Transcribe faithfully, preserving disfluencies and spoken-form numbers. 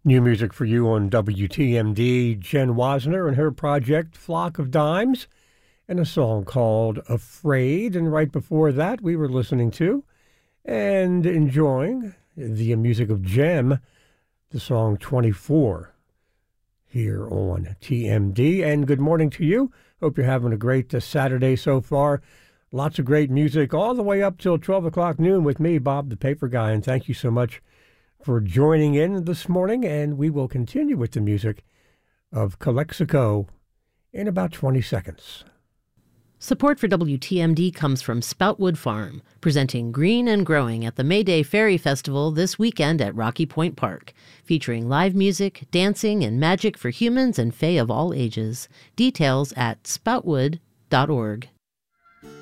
New music for you on W T M D, Jen Wasner and her project Flock of Dimes, and a song called Afraid. And right before that, we were listening to and enjoying the music of Jem, the song twenty-four, here on T M D. And good morning to you. Hope you're having a great uh, Saturday so far. Lots of great music all the way up till twelve o'clock noon with me, Bob the Paper Guy, and thank you so much for joining in this morning, and we will continue with the music of Calexico in about twenty seconds. Support for W T M D comes from Spoutwood Farm, presenting Green and Growing at the May Day Fairy Festival this weekend at Rocky Point Park, featuring live music, dancing, and magic for humans and fae of all ages. Details at spoutwood dot org.